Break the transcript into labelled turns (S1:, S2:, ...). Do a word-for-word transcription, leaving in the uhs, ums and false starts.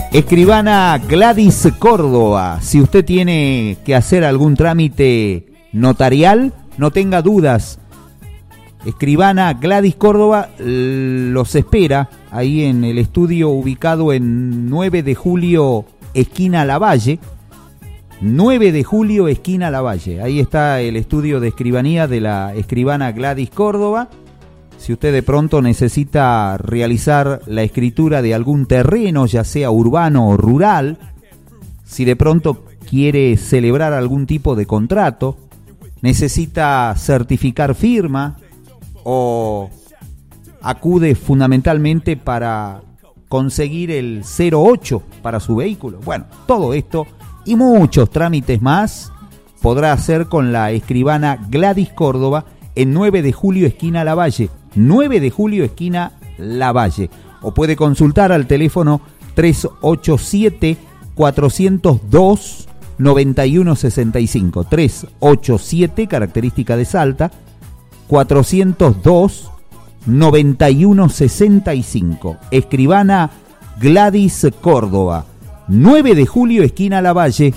S1: Escribana Gladys Córdoba, si usted tiene que hacer algún trámite notarial, no tenga dudas. Escribana Gladys Córdoba los espera ahí en el estudio ubicado en nueve de julio, esquina Lavalle. nueve de julio, esquina Lavalle. Ahí está el estudio de escribanía de la escribana Gladys Córdoba. Si usted de pronto necesita realizar la escritura de algún terreno, ya sea urbano o rural, si de pronto quiere celebrar algún tipo de contrato, necesita certificar firma o acude fundamentalmente para conseguir el cero ocho para su vehículo. Bueno, todo esto y muchos trámites más podrá hacer con la escribana Gladys Córdoba en nueve de julio, esquina Lavalle. nueve de julio, esquina Lavalle. O puede consultar al teléfono tres ocho siete, cuatro cero dos, nueve uno seis cinco. tres ocho siete, característica de Salta, cuatro cero dos, nueve uno seis cinco. Escribana Gladys Córdoba. nueve de julio, esquina Lavalle.